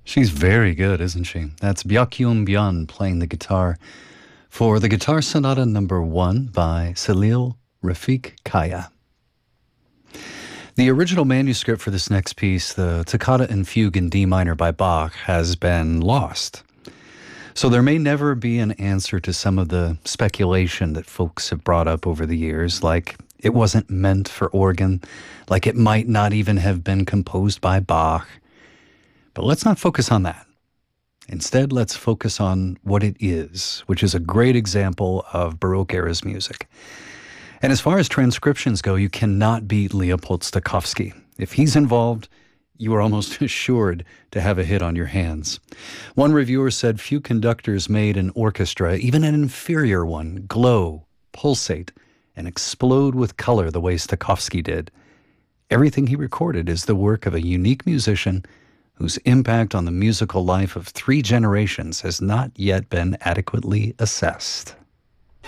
She's very good, isn't she? That's Byakyun Byeon playing the guitar for the Guitar Sonata Number 1 by Salil Rafik Kaya. The original manuscript for this next piece, the Toccata and Fugue in D minor by Bach, has been lost. So there may never be an answer to some of the speculation that folks have brought up over the years, like it wasn't meant for organ, like it might not even have been composed by Bach. But let's not focus on that. Instead, let's focus on what it is, which is a great example of Baroque era's music. And as far as transcriptions go, you cannot beat Leopold Stokowski. If he's involved, you are almost assured to have a hit on your hands. One reviewer said few conductors made an orchestra, even an inferior one, glow, pulsate, and explode with color the way Stokowski did. Everything he recorded is the work of a unique musician whose impact on the musical life of 3 generations has not yet been adequately assessed.